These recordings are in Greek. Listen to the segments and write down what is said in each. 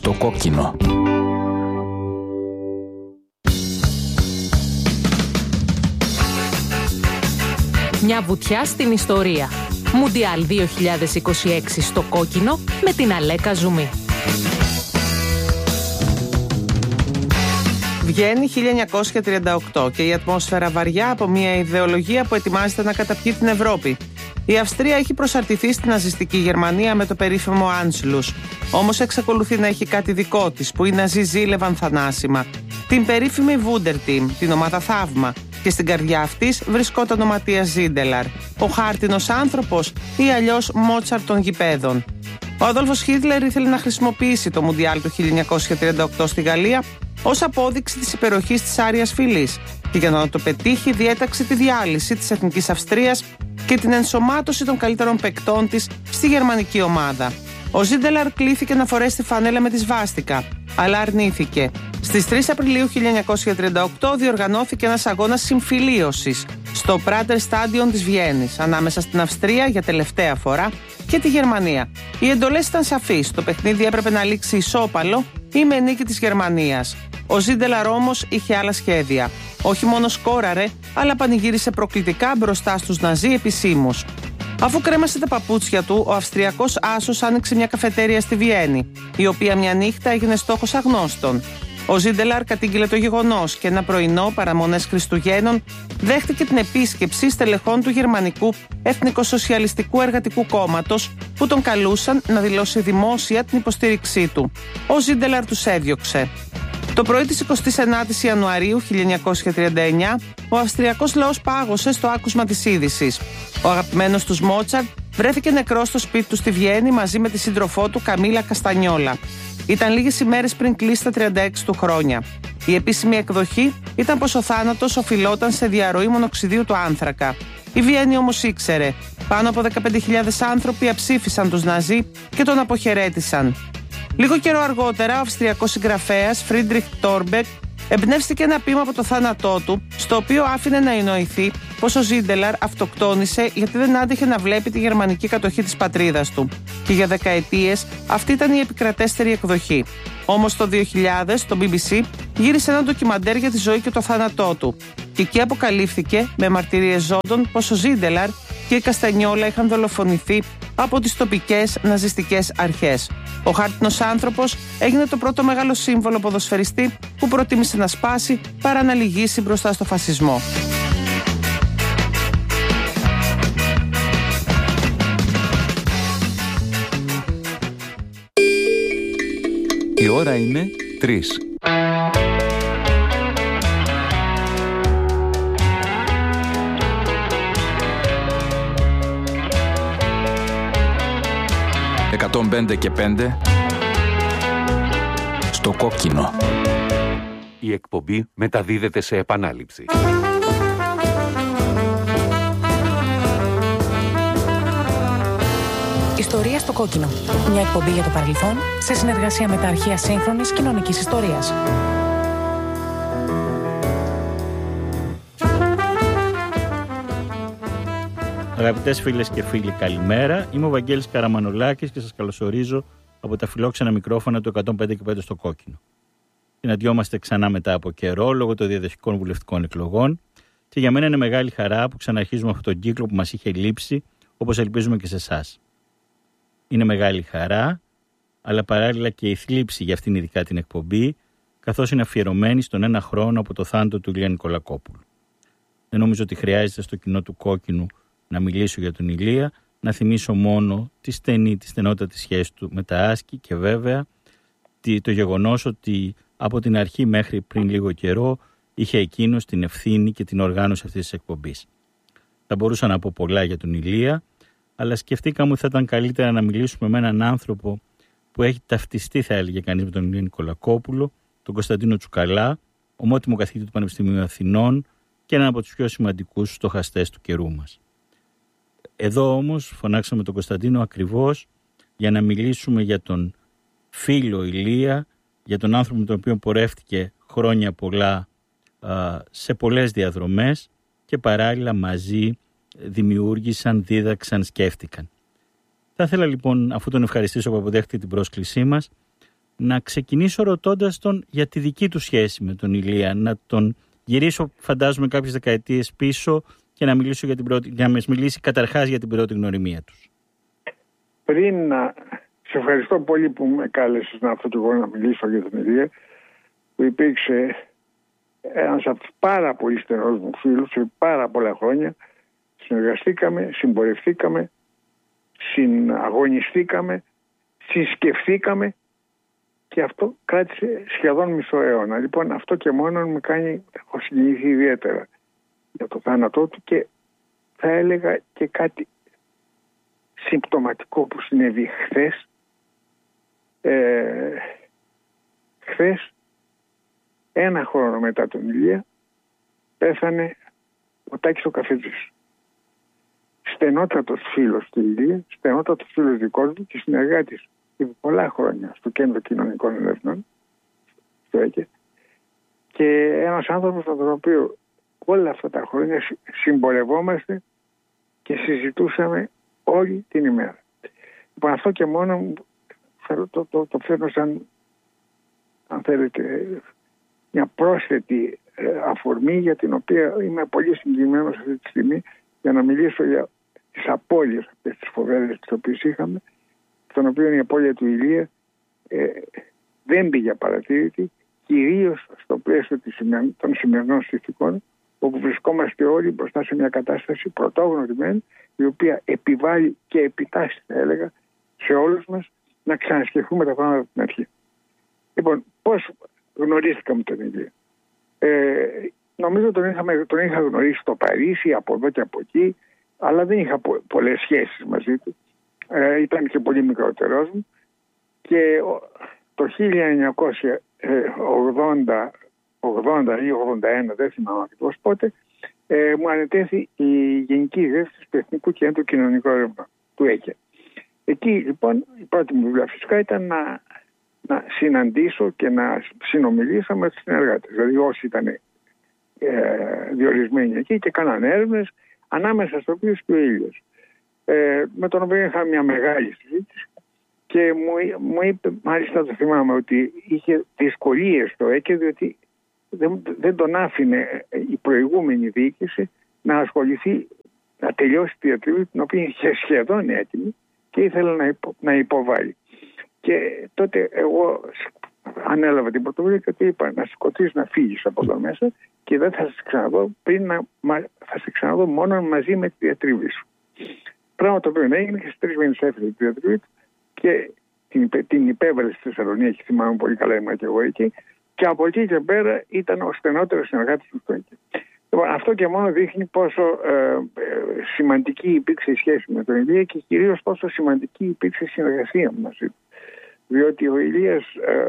στο κόκκινο. Μια βουτιά στην ιστορία. Μουντιάλ 2026 στο κόκκινο με την Αλέκα Ζουμί. Βγαίνει 1938 και η ατμόσφαιρα βαριά από μια ιδεολογία που ετοιμάζεται να καταπιεί την Ευρώπη. Η Αυστρία έχει προσαρτηθεί στην ναζιστική Γερμανία με το περίφημο Άνσλους. Όμως εξακολουθεί να έχει κάτι δικό της που οι Ναζί ζήλευαν θανάσιμα. Την περίφημη Wunderteam, την ομάδα Θαύμα. Και στην καρδιά αυτής βρισκόταν ο Ματίας Ζίντελαρ, ο χάρτινος άνθρωπος ή αλλιώς Μότσαρτ των γηπέδων. Ο Αδόλφος Χίτλερ ήθελε να χρησιμοποιήσει το Μουντιάλ του 1938 στη Γαλλία ως απόδειξη της υπεροχής της Άριας φυλής και για να το πετύχει διέταξε τη διάλυση της Εθνικής Αυστρίας και την ενσωμάτωση των καλύτερων παικτών της στη γερμανική ομάδα. Ο Ζίντελαρ κλήθηκε να φορέσει τη φανέλα με τη σβάστικα, αλλά αρνήθηκε. Στις 3 Απριλίου 1938 διοργανώθηκε ένας αγώνας συμφιλίωσης στο Prater Stadion της Βιέννης ανάμεσα στην Αυστρία για τελευταία φορά και τη Γερμανία. Οι εντολές ήταν σαφείς. Το παιχνίδι έπρεπε να λήξει ισόπαλο ή με νίκη της Γερμανίας. Ο Ζίντελαρ όμως είχε άλλα σχέδια. Όχι μόνο σκόραρε, αλλά πανηγύρισε προκλητικά μπροστά στους Ναζί επισήμους. Αφού κρέμασε τα παπούτσια του, ο Αυστριακός άσος άνοιξε μια καφετέρια στη Βιέννη, η οποία μια νύχτα έγινε στόχος αγνώστων. Ο Ζίντελαρ κατήγγειλε το γεγονός και ένα πρωινό παραμονές Χριστουγέννων δέχτηκε την επίσκεψη στελεχών του Γερμανικού Εθνικοσοσιαλιστικού Εργατικού Κόμματος που τον καλούσαν να δηλώσει δημόσια την υποστήριξή του. Ο Ζίντελαρ τους έδιωξε. Το πρωί της 29ης Ιανουαρίου 1939, ο Αυστριακός λαός πάγωσε στο άκουσμα της είδησης. Ο αγαπημένος τους Μότσαρτ βρέθηκε νεκρός στο σπίτι του στη Βιέννη μαζί με τη σύντροφό του Καμίλα Καστανιόλα. Ήταν λίγες ημέρες πριν κλείσει τα 36 του χρόνια. Η επίσημη εκδοχή ήταν πως ο θάνατος οφειλόταν σε διαρροή μονοξιδίου του άνθρακα. Η Βιέννη όμως ήξερε. Πάνω από 15.000 άνθρωποι αψήφισαν τους Ναζί και τον αποχαιρέτησαν. Λίγο καιρό αργότερα, ο αυστριακός συγγραφέας Φρίντριχ Τόρμπεκ εμπνεύστηκε ένα ποίημα από το θάνατό του, στο οποίο άφηνε να εννοηθεί πως ο Ζίντελαρ αυτοκτόνησε γιατί δεν άντεχε να βλέπει τη γερμανική κατοχή της πατρίδας του. Και για δεκαετίες αυτή ήταν η επικρατέστερη εκδοχή. Όμως το 2000 το BBC γύρισε ένα ντοκιμαντέρ για τη ζωή και το θάνατό του. Και εκεί αποκαλύφθηκε με μαρτυρίες ζώντων πως ο Ζίντελαρ και η Καστανιόλα είχαν δολοφονηθεί από τις τοπικές ναζιστικές αρχές. Ο χάρτινος άνθρωπος έγινε το πρώτο μεγάλο σύμβολο ποδοσφαιριστή που προτίμησε να σπάσει παρά να λυγίσει μπροστά στο φασισμό. Η ώρα είναι 3. «105 και 5» στο κόκκινο. Η εκπομπή μεταδίδεται σε επανάληψη. Ιστορία στο κόκκινο. Μια εκπομπή για το παρελθόν σε συνεργασία με τα αρχεία σύγχρονης κοινωνικής ιστορίας. Αγαπητές φίλες και φίλοι, καλημέρα. Είμαι ο Βαγγέλης Καραμανολάκης και σας καλωσορίζω από τα φιλόξενα μικρόφωνα του 105 και 5 στο κόκκινο. Συναντιόμαστε ξανά μετά από καιρό λόγω των διαδοχικών βουλευτικών εκλογών και για μένα είναι μεγάλη χαρά που ξαναρχίζουμε αυτόν τον κύκλο που μας είχε λείψει, όπως ελπίζουμε και σε εσάς. Είναι μεγάλη χαρά, αλλά παράλληλα και η θλίψη για αυτήν ειδικά την εκπομπή, καθώς είναι αφιερωμένη στον ένα χρόνο από το θάνατο του Ηλία Νικολακόπουλου. Δεν νομίζω ότι χρειάζεται στο κοινό του κόκκινου να μιλήσω για τον Ηλία, να θυμίσω μόνο τη στενότατη σχέση του με τα Άσκη και βέβαια το γεγονός ότι από την αρχή μέχρι πριν λίγο καιρό είχε εκείνος την ευθύνη και την οργάνωση αυτής της εκπομπής. Θα μπορούσα να πω πολλά για τον Ηλία, αλλά σκεφτήκαμε ότι θα ήταν καλύτερα να μιλήσουμε με έναν άνθρωπο που έχει ταυτιστεί, θα έλεγε κανείς, με τον Ηλία Νικολακόπουλο, τον Κωνσταντίνο Τσουκαλά, ομότιμο καθηγητή του Πανεπιστημίου Αθηνών και έναν από τους πιο σημαντικούς στοχαστές του καιρού μας. Εδώ όμως φωνάξαμε τον Κωνσταντίνο ακριβώς για να μιλήσουμε για τον φίλο Ηλία, για τον άνθρωπο με τον οποίο πορεύτηκε χρόνια πολλά σε πολλές διαδρομές και παράλληλα μαζί δημιούργησαν, δίδαξαν, σκέφτηκαν. Θα ήθελα λοιπόν, αφού τον ευχαριστήσω που αποδέχτηκε την πρόσκλησή μας, να ξεκινήσω ρωτώντας τον για τη δική του σχέση με τον Ηλία, να τον γυρίσω φαντάζομαι κάποιες δεκαετίες πίσω και να μιλήσω για να μας μιλήσει καταρχάς για την πρώτη γνωριμία τους. Πριν να... Σε ευχαριστώ πολύ που με κάλεσες να έρθω και εγώ να μιλήσω για τον Ηλία, που υπήρξε ένας από τους πάρα πολύ στενούς μου φίλους σε πάρα πολλά χρόνια. Συνεργαστήκαμε, συμπορευτήκαμε, συναγωνιστήκαμε, συσκεφθήκαμε και αυτό κράτησε σχεδόν μισό αιώνα. Λοιπόν, αυτό και μόνο με κάνει, έχω συγκινηθεί ιδιαίτερα για το θάνατό του και θα έλεγα και κάτι συμπτωματικό που συνέβη χθες. Χθες, ένα χρόνο μετά τον Ηλία, πέθανε ο Τάκης ο Καφετζής. Στενότατος φίλος του Ηλία, στενότατος φίλος δικός μου και συνεργάτης επί πολλά χρόνια στο Κέντρο Κοινωνικών Ερευνών, στο ΕΚΕ, και ένας άνθρωπος με τον οποίο όλα αυτά τα χρόνια συμπορευόμαστε και συζητούσαμε όλη την ημέρα. Λοιπόν, αυτό και μόνο το φέρνω σαν, αν θέλετε, μια πρόσθετη αφορμή για την οποία είμαι πολύ συγκεκριμένος αυτή τη στιγμή για να μιλήσω για τις απώλειες αυτές τις φοβέρες τις οποίες είχαμε, των οποίων η απώλεια του Ηλία δεν πήγε παρατήρητη, κυρίως στο πλαίσιο των σημερινών συνθηκών, όπου βρισκόμαστε όλοι μπροστά σε μια κατάσταση πρωτόγνωρη μεν, η οποία επιβάλλει και επιτάσσει, θα έλεγα, σε όλους μας να ξανασκεφτούμε τα πράγματα από την αρχή. Λοιπόν, πώς γνωρίστηκαμε τον Ηλία? Νομίζω τον είχα γνωρίσει στο Παρίσι, από εδώ και από εκεί, αλλά δεν είχα πολλές σχέσεις μαζί του. Ήταν και πολύ μικρότερός μου και το 1980 ή 81, δεν θυμάμαι ακριβώς πότε, μου ανετέθη η Γενική Διεύθυνση του Εθνικού Κέντρου Κοινωνικών Ερευνών, του ΕΚΕ. Εκεί λοιπόν η πρώτη μου δουλειά φυσικά ήταν να συναντήσω και να συνομιλήσω με τους συνεργάτες. Δηλαδή όσοι ήταν διορισμένοι εκεί και κάνανε έρευνες, ανάμεσα στο οποίο και ο Ηλίας. Με τον οποίο είχα μια μεγάλη συζήτηση και μου είπε, μάλιστα το θυμάμαι, ότι είχε δυσκολίες στο ΕΚΕ διότι δεν τον άφηνε η προηγούμενη διοίκηση να ασχοληθεί, να τελειώσει τη διατριβή την οποία είχε σχεδόν έτοιμη και ήθελε να υποβάλει. Και τότε εγώ ανέλαβα την πρωτοβουλία και του είπα να σηκωθείς, να φύγεις από εδώ μέσα και δεν θα σε ξαναδώ θα σε ξαναδώ μόνο μαζί με τη διατριβή σου. Πράγμα το οποίο έγινε και στις 3 μήνες έφυγε τη διατριβή του και την υπέβαλε στη Θεσσαλονίκη, θυμάμαι πολύ καλά, ήμουν και εγώ εκεί, και από εκεί και πέρα ήταν ο στενότερος συνεργάτης του στο ΕΚΕ. Λοιπόν, αυτό και μόνο δείχνει πόσο σημαντική υπήρξε η σχέση με τον Ηλία και κυρίως πόσο σημαντική υπήρξε η συνεργασία μαζί του. Διότι ο Ηλίας,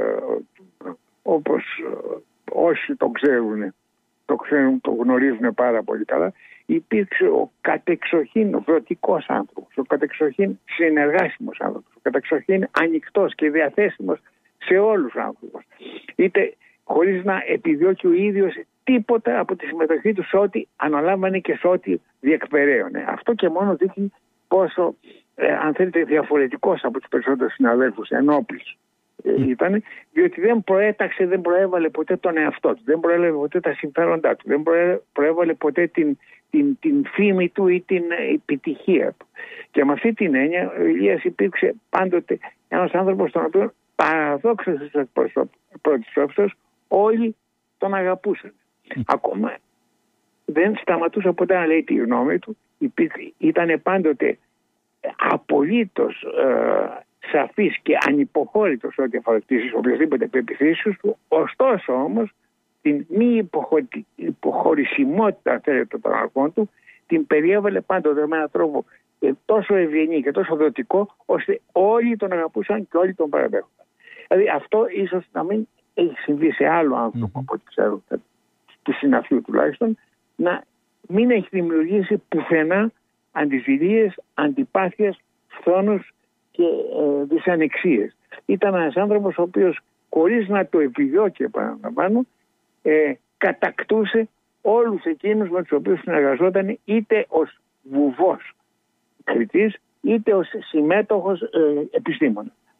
όπως όσοι το ξέρουν, το γνωρίζουν πάρα πολύ καλά, υπήρξε ο κατεξοχήν βρωτικός άνθρωπος, ο κατεξοχήν συνεργάσιμος άνθρωπος, ο κατεξοχήν ανοιχτός και διαθέσιμος σε όλους τους άνθρωπους. Είτε χωρίς να επιδιώκει ο ίδιος τίποτα από τη συμμετοχή του σε ό,τι αναλάμβανε και σε ό,τι διεκπεραίωνε. Αυτό και μόνο δείχνει πόσο, αν θέλετε, διαφορετικός από τους περισσότερους συναδέλφους, ενόπλης ήταν, διότι δεν προέβαλε ποτέ τον εαυτό του, δεν προέβαλε ποτέ τα συμφέροντά του, δεν προέβαλε ποτέ την φήμη του ή την επιτυχία του. Και με αυτή την έννοια ο Ηλίας υπήρξε πάντοτε ένας άνθρωπος τον οποίο παραδόξως στις πρώτης όψεως όλοι τον αγαπούσαν. Ακόμα δεν σταματούσε ποτέ να λέει τη γνώμη του, ήταν πάντοτε απολύτως σαφής και ανυποχώρητος ό,τι αφορά τις οποιασδήποτε πεποιθήσεις του, ωστόσο όμως την μη υποχωρησιμότητα, θέλετε, των αρχών του την περιέβαλε πάντοτε με έναν τρόπο τόσο ευγενή και τόσο δοτικό, ώστε όλοι τον αγαπούσαν και όλοι τον παραδέχονταν. Δηλαδή αυτό ίσως να μην έχει συμβεί σε άλλο άνθρωπο από ό,τι ξέρω, του συναφιού τουλάχιστον, να μην έχει δημιουργήσει πουθενά αντιζηλίες, αντιπάθειες, φθόνους και δυσανεξίες. Ήταν ένας άνθρωπος ο οποίος, χωρίς να το επιδιώκει, επαναλαμβάνω, κατακτούσε όλους εκείνους με τους οποίους συνεργαζόταν, είτε ως βουβός κριτής είτε ως συμμέτοχος επιστήμονα.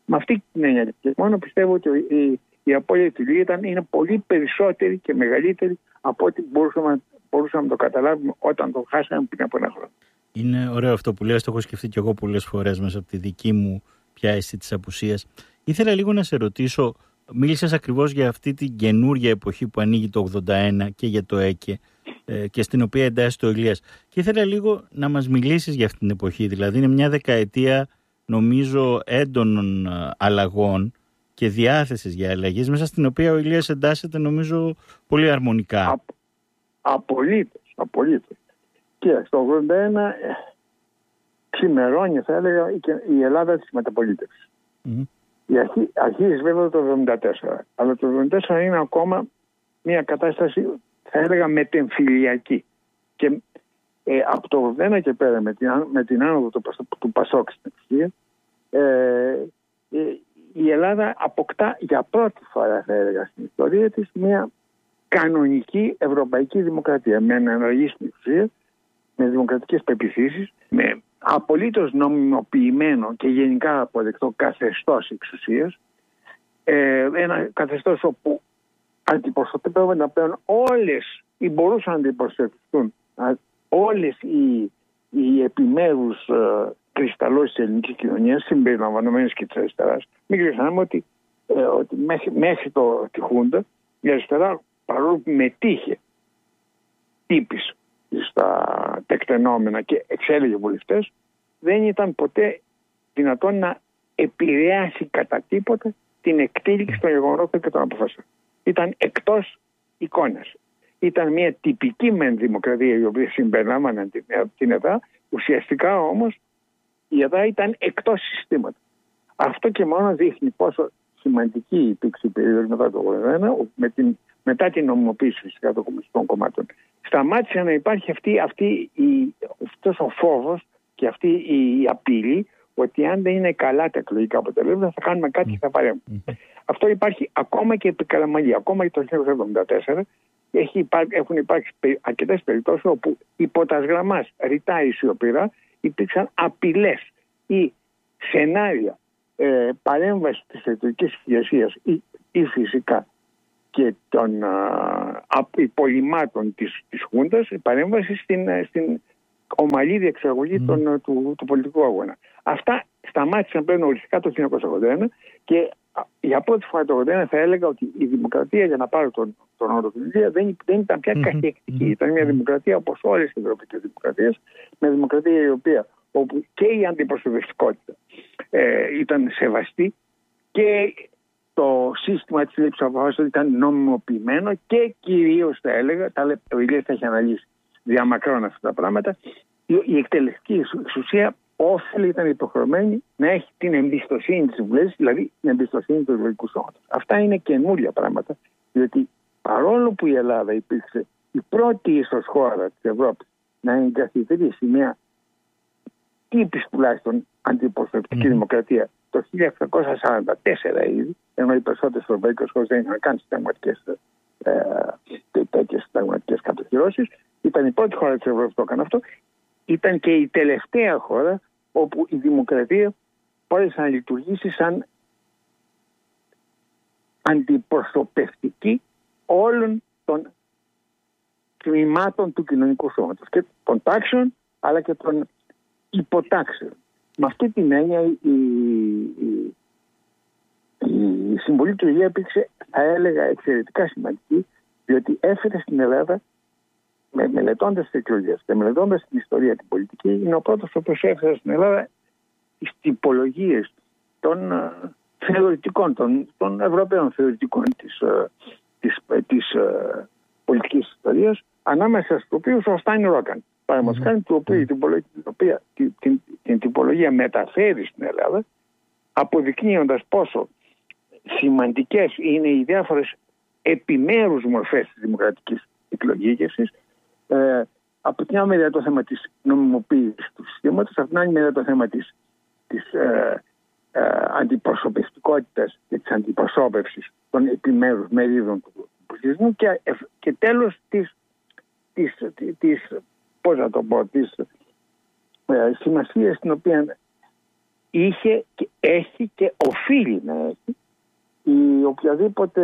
Με αυτή την έννοια και μόνο πιστεύω ότι η απώλεια του Ηλία είναι πολύ περισσότερη και μεγαλύτερη από ό,τι μπορούσαμε να το καταλάβουμε όταν το χάσαμε πριν από ένα χρόνο. Είναι ωραίο αυτό που λες, το έχω σκεφτεί και εγώ πολλές φορές μέσα από τη δική μου πια αίσθηση της απουσίας. Ήθελα λίγο να σε ρωτήσω, μίλησες ακριβώς για αυτή την καινούργια εποχή που ανοίγει το 81 και για το ΕΚΕ και στην οποία εντάσσεται ο Ηλίας. Και ήθελα λίγο να μας μιλήσεις για αυτή την εποχή. Δηλαδή είναι μια δεκαετία νομίζω έντονων αλλαγών και διάθεσης για αλλαγές, μέσα στην οποία ο Ηλίας εντάσσεται νομίζω πολύ αρμονικά. Απολύτως. Και στο 81 ξημερώνει, θα έλεγα, η Ελλάδα της μεταπολίτευσης. Αρχίζει βέβαια το 1974, αλλά το 1974 είναι ακόμα μια κατάσταση, θα έλεγα, μετεμφυλιακή. Και από το 1981 και πέρα, με την άνοδο του Πασόκ στην εξουσία, η Ελλάδα αποκτά για πρώτη φορά, θα έλεγα, στην ιστορία της μια κανονική ευρωπαϊκή δημοκρατία, με εναλλαγή στην εξουσία, με δημοκρατικές πεποιθήσεις, με απολύτως νομιμοποιημένο και γενικά αποδεκτό καθεστώς εξουσίας, ένα καθεστώς όπου αντιπροσωπεύονταν πλέον όλες ή μπορούσαν να αντιπροσωπευτούν όλες οι επιμέρους κρυσταλλώσεις της ελληνικής κοινωνίας, συμπεριλαμβανομένες και της αριστεράς. Μην ξεχνάμε ότι μέχρι τη Χούντα η αριστερά, παρόλο που μετήχε τύπης στα τεκτενόμενα και εξέλεγε βουλευτές, δεν ήταν ποτέ δυνατόν να επηρεάσει κατά τίποτα την εκτήληξη των γεγονότων και των αποφάσεων. Ήταν εκτός εικόνας. Ήταν μια τυπική μεν δημοκρατία η οποία συμπεριλάμβανε την ΕΔΑ, ουσιαστικά όμως η ΕΔΑ ήταν εκτός συστήματος. Αυτό και μόνο δείχνει πόσο σημαντική υπήρξε η περίοδος μετά το 1981, μετά την νομιμοποίηση φυσικά των κομμουνιστικών κομμάτων. Σταμάτησε να υπάρχει αυτός ο φόβος και αυτή η απειλή ότι αν δεν είναι καλά τα εκλογικά αποτελέσματα θα κάνουμε κάτι και θα παρέμβουμε. Αυτό υπάρχει ακόμα και επί Καραμανλή. Ακόμα και το 1974 έχουν υπάρξει αρκετές περιπτώσεις όπου υπό τα σγραμμάς ρητά ή σιωπηρά υπήρξαν απειλές ή σενάρια παρέμβαση της εκλογικής ηγεσίας ή φυσικά και των υπολοιμάτων της Χούντας, η παρέμβαση στην ομαλή διεξαγωγή του πολιτικού αγώνα. Αυτά σταμάτησαν πλέον οριστικά το 1981 και για πρώτη φορά το 1981 θα έλεγα ότι η δημοκρατία, για να πάρω τον όρο του Ηλία, δεν ήταν πια καχεκτική. Ήταν μια δημοκρατία όπως όλες οι ευρωπαϊκές δημοκρατίες, μια δημοκρατία η οποία όπου και η αντιπροσωπευτικότητα ήταν σεβαστή και το σύστημα της λήψης αποφάσεων ήταν νομιμοποιημένο και κυρίως θα έλεγα, ο Ηλίας θα έχει αναλύσει διαμακρών αυτά τα πράγματα, η εκτελεστική εξουσία όφελη ήταν υποχρεωμένη να έχει την εμπιστοσύνη της Βουλής, δηλαδή την εμπιστοσύνη του εκλογικού σώματος. Αυτά είναι καινούρια πράγματα, διότι παρόλο που η Ελλάδα υπήρξε η πρώτη ίσως χώρα της Ευρώπης να εγκαθιδρύσει μια τύπης τουλάχιστον αντιπροσωπευτική δημοκρατία το 1744 ήδη, ενώ οι περισσότερες ευρωπαϊκές χώρες δεν είχαν καν τέτοιες συνταγματικές κατοχυρώσεις, ήταν η πρώτη χώρα της Ευρώπης που έκανε αυτό. Ήταν και η τελευταία χώρα όπου η δημοκρατία μπόρεσε να λειτουργήσει σαν αντιπροσωπευτική όλων των τμήματων του κοινωνικού σώματος και των τάξεων αλλά και των υποτάξεων. Με αυτή την έννοια η συμβολή του Ηλία υπήρξε, θα έλεγα, εξαιρετικά σημαντική, διότι έφερε στην Ελλάδα, μελετώντας τις εκλογές και μελετώντας την ιστορία, την πολιτική, είναι ο πρώτος ο οποίος έφερε στην Ελλάδα τις τυπολογίες των θεωρητικών, των Ευρωπαίων θεωρητικών της πολιτικής ιστορίας, ανάμεσα στους οποίους ο Στάιν Ρόκαν, παραδείγματος χάρη, του οποίου την τυπολογία μεταφέρει στην Ελλάδα, αποδεικνύοντας πόσο σημαντικές είναι οι διάφορες επιμέρους μορφές της δημοκρατικής εκλογήκευσης. Από την άλλη μεριά το θέμα της νομιμοποίησης του συστήματος, από την άλλη μεριά το θέμα της αντιπροσωπευτικότητας και της αντιπροσώπευσης των επιμέρους μερίδων του πληθυσμού και τέλος της σημασίας την οποία είχε, έχει και οφείλει να έχει η οποιαδήποτε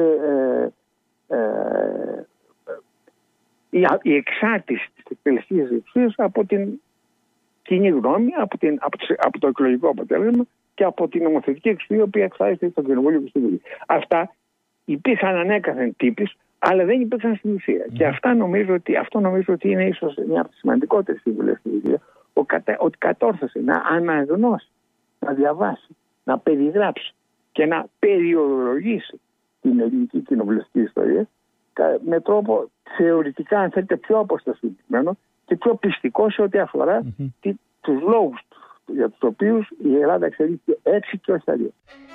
η εξάρτηση της εκτελεστικής εξουσίας από την κοινή γνώμη, από το εκλογικό αποτέλεσμα και από την νομοθετική εξουσία η οποία εκφράζεται στο Κοινοβούλιο και στη Βουλή. Αυτά υπήρχαν ανέκαθεν τύπης, αλλά δεν υπήρξαν στην ουσία. Και αυτό νομίζω ότι είναι ίσως μια από τις σημαντικότερες συμβουλές στη Βουλή, ότι κατόρθωσε να αναγνώσει, να διαβάσει, να περιγράψει και να περιοδολογήσει την ελληνική κοινοβουλευτική ιστορία με τρόπο θεωρητικά, αν θέλετε, πιο αποστασιοποιημένο και πιο πιστικό σε ό,τι αφορά τους λόγους για τους οποίους η Ελλάδα εξελίχθηκε έτσι και όχι αλλιώς.